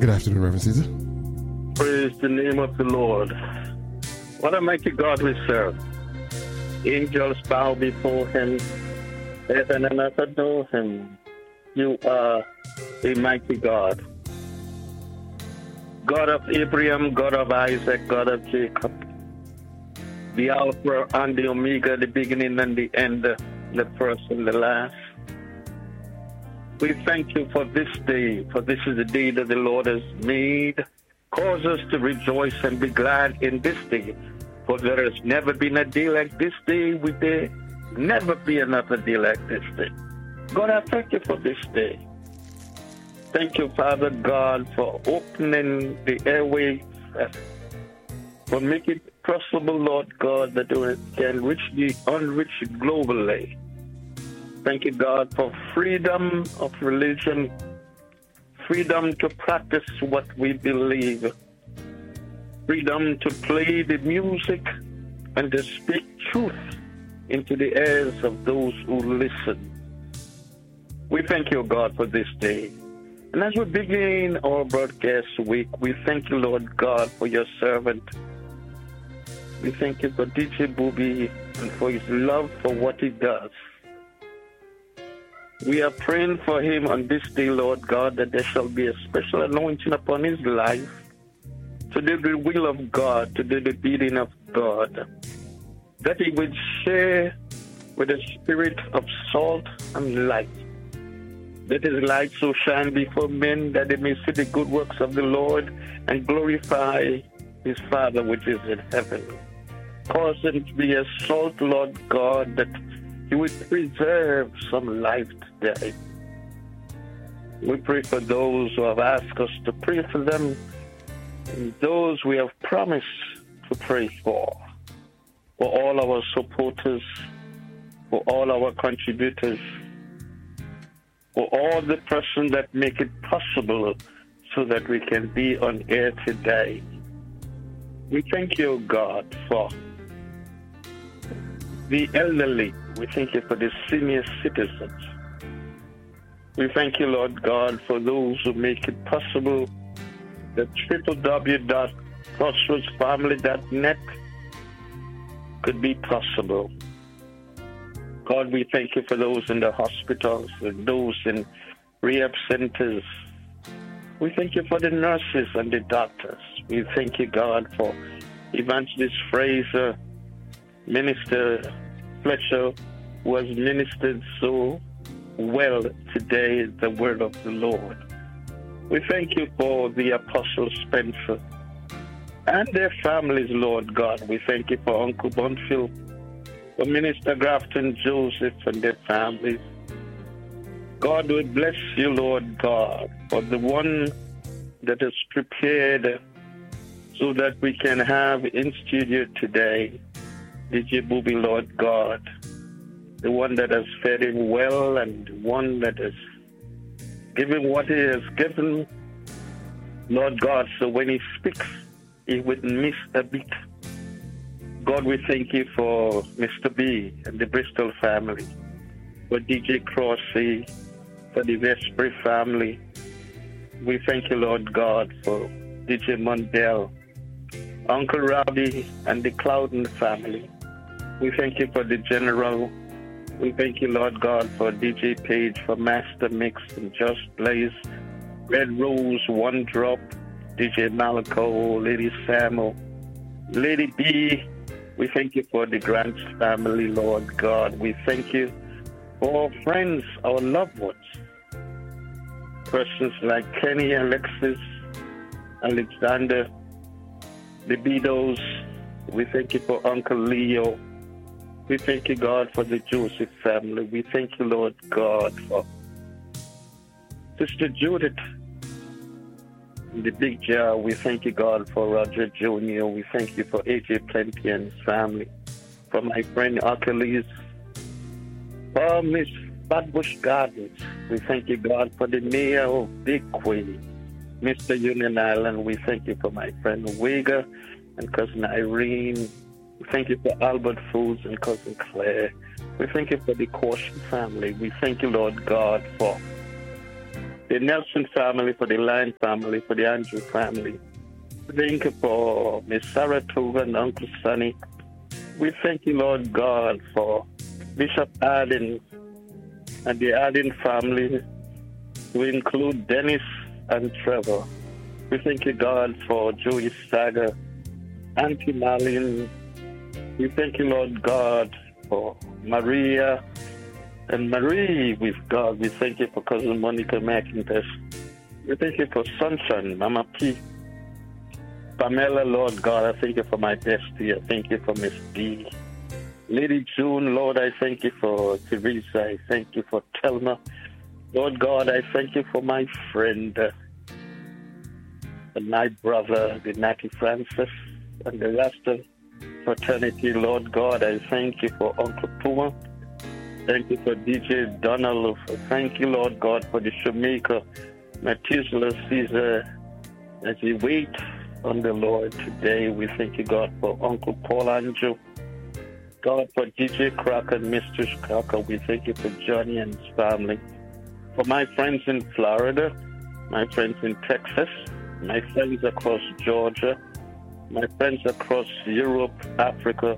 Good afternoon, Reverend Caesar. Praise the name of the Lord. What a mighty God we serve. Angels bow before him. Heaven and earth adore him. You are a mighty God. God of Abraham, God of Isaac, God of Jacob. The Alpha and the Omega, the beginning and the end, the first and the last. We thank you for this day, for this is the day that the Lord has made. Cause us to rejoice and be glad in this day, for there has never been a day like this day. Will there never be another day like this day. God, I thank you for this day. Thank you, Father God, for opening the airways, for making it possible, Lord God, that we can reach the unreached globally. Thank you, God, for freedom of religion, freedom to practice what we believe, freedom to play the music and to speak truth into the ears of those who listen. We thank you, God, for this day. And as we begin our broadcast week, we thank you, Lord God, for your servant. We thank you for DJ Booby and for his love for what he does. We are praying for him on this day, Lord God, that there shall be a special anointing upon his life to do the will of God, to do the bidding of God, that he would share with the spirit of salt and light, that his light so shine before men that they may see the good works of the Lord and glorify his Father which is in heaven. Cause him to be a salt, Lord God, that he would preserve some life today. We pray for those who have asked us to pray for them and those we have promised to pray for all our supporters, for all our contributors, for all the persons that make it possible so that we can be on air today. We thank you, God, for the elderly. We thank you for the senior citizens. We thank you, Lord God, for those who make it possible that www.crossroadsfamily.net could be possible. God, we thank you for those in the hospitals and those in rehab centers. We thank you for the nurses and the doctors. We thank you, God, for Evangelist Fraser, Minister Fletcher, who has ministered so well today the word of the Lord. We thank you for the Apostle Spencer and their families, Lord God. We thank you for Uncle Bonfield, for Minister Grafton Joseph and their families. God, we bless you, Lord God, for the one that is prepared so that we can have in studio today DJ Booby, Lord God, the one that has fed him well and the one that has given what he has given, Lord God, so when he speaks, he wouldn't miss a beat. God, we thank you for Mr. B and the Bristol family, for DJ Crossy, for the Vespri family. We thank you, Lord God, for DJ Mondell, Uncle Robbie, and the Clouden family. We thank you for the General. We thank you, Lord God, for DJ Page, for Master Mix and Just Blaze, Red Rose, One Drop, DJ Malaco, Lady Samuel, Lady B. We thank you for the Grants family, Lord God. We thank you for our friends, our loved ones. Persons like Kenny, Alexis, Alexander, the Beatles. We thank you for Uncle Leo. We thank you, God, for the Joseph family. We thank you, Lord God, for Sister Judith in the Big Jar. We thank you, God, for Roger Jr. We thank you for AJ Plenty and his family. For my friend Achilles. For Miss Badbush Gardens. We thank you, God, for the mayor of Big Queen, Mr. Union Island. We thank you for my friend Wega and cousin Irene. We thank you for Albert Foods and cousin Claire. We thank you for the Caution family. We thank you, Lord God, for the Nelson family, for the Lyon family, for the Andrew family. Thank you for Miss Saratoga and Uncle Sonny. We thank you, Lord God, for Bishop Arden and the Arden family, to include Dennis and Trevor. We thank you, God, for Joey Sager, Auntie Marlene. We thank you, Lord God, for Maria and Marie with God. We thank you for Cousin Monica McIntosh. We thank you for Sunshine, Mama P. Pamela, Lord God, I thank you for my bestie. I thank you for Miss D. Lady June, Lord, I thank you for Teresa. I thank you for Telma. Lord God, I thank you for my friend and my brother, the Natty Francis, and the rest of fraternity. Lord God, I thank you for Uncle Puma. Thank you for DJ Donald. Thank you, Lord God, for the shoemaker, Methuselah Caesar, as he waits on the Lord today. We thank you, God, for Uncle Paul Andrew. God, for DJ Crocker and Mr. Crocker. We thank you for Johnny and his family. For my friends in Florida, my friends in Texas, my friends across Georgia, my friends across Europe, Africa.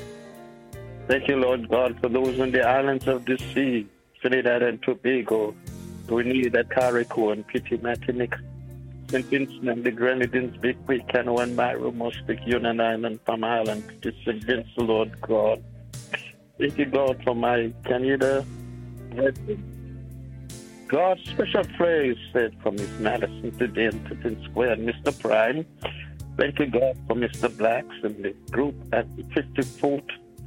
Thank you, Lord God, for those on the islands of the sea, Trinidad and Tobago, Grenada, Carrico, and Petit Martinique, St. Vincent and the Grenadines, Big Creek, Canoe, and Myro, Mustic, Union Island, Palm Island, to St. Vincent, Lord God. Thank you, God, for my Canada brethren. God's special praise said from Miss Madison today in Tiffin Square and Mr. Prime. Thank you, God, for Mr. Blacks and the group at the 54th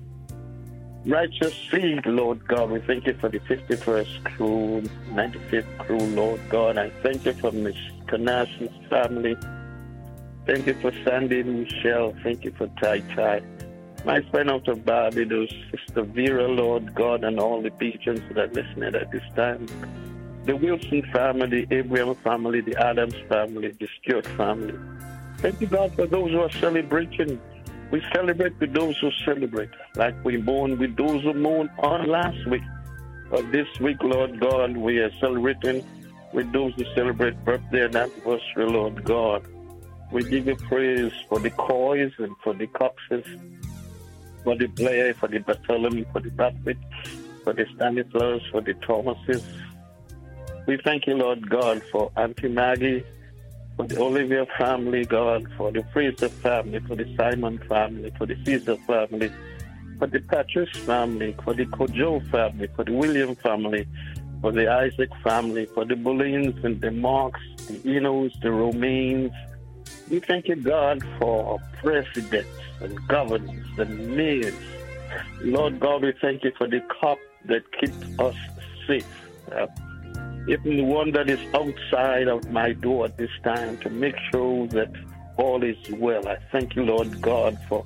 Righteous Seed, Lord God. We thank you for the 51st crew, 95th crew, Lord God. I thank you for Miss Canas's family. Thank you for Sandy and Michelle. Thank you for Tai Tai. My friend out of Barbados, Sister Vera, Lord God, and all the patrons that are listening at this time. The Wilson family, the Abraham family, the Adams family, the Stewart family. Thank you, God, for those who are celebrating. We celebrate with those who celebrate, like we mourn with those who mourn on last week. But this week, Lord God, we are celebrating with those who celebrate birthday and anniversary, Lord God. We give you praise for the Coys and for the Coxes, for the Blair, for the Bartholomew, for the Bradford, for the Stanislaus, for the Thomases. We thank you, Lord God, for Auntie Maggie, for the Olivia family, God, for the Fraser family, for the Simon family, for the Caesar family, for the Patrice family, for the Kojo family, for the William family, for the Isaac family, for the Boleens and the Marks, the Enos, the Romaines. We thank you, God, for presidents and governors and mayors. Lord God, we thank you for the cop that keeps us safe. Even the one that is outside of my door at this time to make sure that all is well. I thank you, Lord God, for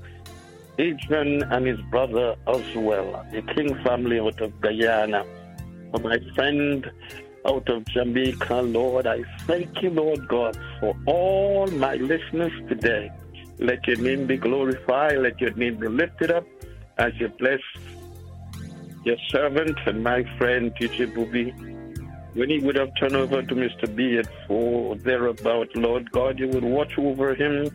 Adrian and his brother as well, the King family out of Guyana, for my friend out of Jamaica, Lord. I thank you, Lord God, for all my listeners today. Let your name be glorified. Let your name be lifted up as you bless your servant and my friend, Teacher Booby. When he would have turned over to Mr. B at 4 thereabout, Lord God, you would watch over him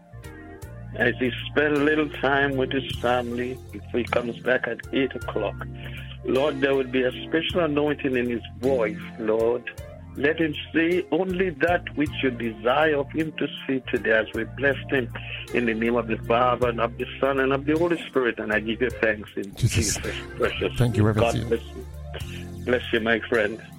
as he spent a little time with his family before he comes back at 8 o'clock. Lord, there would be a special anointing in his voice, Lord. Let him say only that which you desire of him to say today as we bless him in the name of the Father and of the Son and of the Holy Spirit. And I give you thanks in Jesus' precious name. Thank you, Reverend. God bless you. Bless you, my friend.